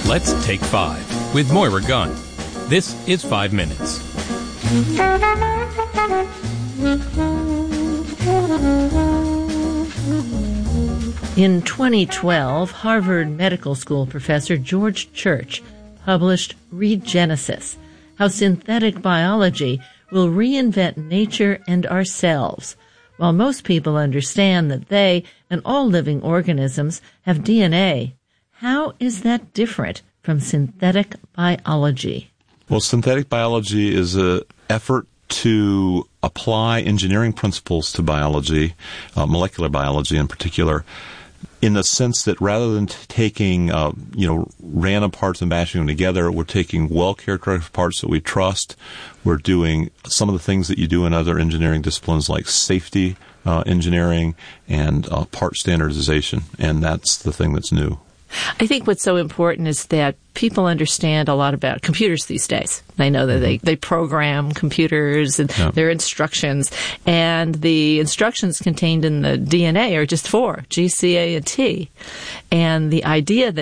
Let's Take 5 with Moira Gunn. This is 5 Minutes. In 2012, Harvard Medical School professor George Church published Regenesis, How Synthetic Biology Will Reinvent Nature and Ourselves. While most people understand that they and all living organisms have DNA, how is that different from synthetic biology? Well, synthetic biology is an effort to apply engineering principles to biology, molecular biology in particular, in the sense that rather than taking, random parts and bashing them together, we're taking well-characterized parts that we trust. We're doing some of the things that you do in other engineering disciplines like safety engineering and part standardization, and that's the thing that's new. I think what's so important is that people understand a lot about computers these days. They know that they program computers and their instructions, and the instructions contained in the DNA are just four, G, C, A, and T. And the idea that